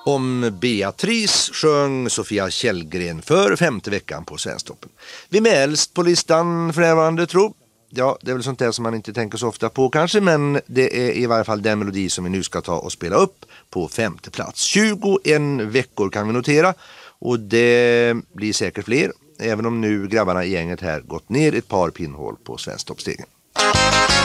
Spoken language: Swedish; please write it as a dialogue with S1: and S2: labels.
S1: Om Beatrice sjöng Sofia Källgren för 5:e veckan på Svensktoppen. Vi är äldst på listan för närvarande, tror. Ja, det är väl sånt där som man inte tänker så ofta på kanske, men det är i varje fall den melodi som vi nu ska ta och spela upp på 5:e plats. 21 veckor kan vi notera, och det blir säkert fler, även om nu grabbarna i gänget här gått ner ett par pinnhål på Svensktoppstegen.